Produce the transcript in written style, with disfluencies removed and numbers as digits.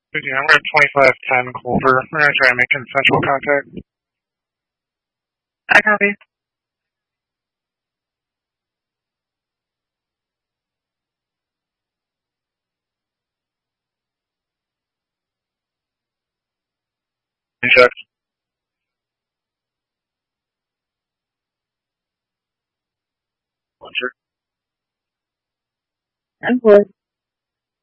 Yeah, I'm at 2510 Clover. We're gonna try and make consensual contact. I copy. Check. I'm good.